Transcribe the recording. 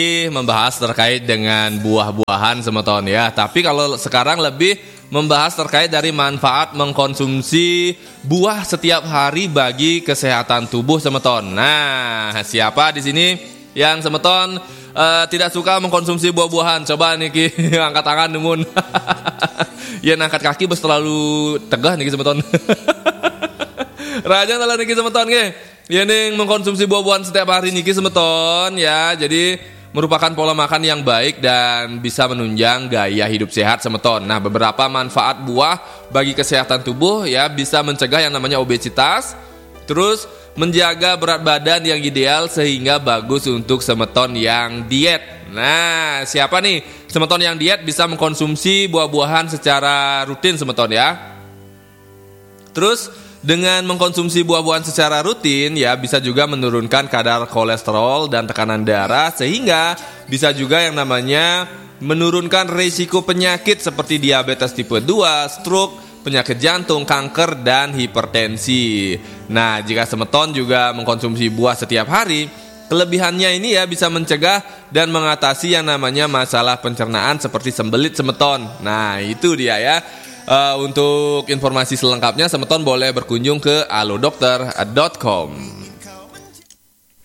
membahas terkait dengan buah-buahan semeton ya. Tapi kalau sekarang lebih membahas terkait dari manfaat mengkonsumsi buah setiap hari bagi kesehatan tubuh semeton. Nah, siapa di sini yang semeton tidak suka mengkonsumsi buah-buahan? Coba niki angkat tangan numun. Ya angkat kaki bes terlalu tegah niki semeton. Raja telah niki semeton ge. Ya ning mengkonsumsi buah-buahan setiap hari niki semeton ya. Jadi merupakan pola makan yang baik dan bisa menunjang gaya hidup sehat semeton. Nah, beberapa manfaat buah bagi kesehatan tubuh ya, bisa mencegah yang namanya obesitas, terus menjaga berat badan yang ideal sehingga bagus untuk semeton yang diet. Nah, siapa nih semeton yang diet bisa mengkonsumsi buah-buahan secara rutin semeton ya. Terus dengan mengkonsumsi buah-buahan secara rutin ya, bisa juga menurunkan kadar kolesterol dan tekanan darah, sehingga bisa juga yang namanya menurunkan risiko penyakit seperti diabetes tipe 2, stroke, penyakit jantung, kanker, dan hipertensi. Nah, jika semeton juga mengkonsumsi buah setiap hari, kelebihannya ini ya bisa mencegah dan mengatasi yang namanya masalah pencernaan seperti sembelit semeton. Nah, itu dia ya. Untuk informasi selengkapnya semeton boleh berkunjung ke alodokter.com.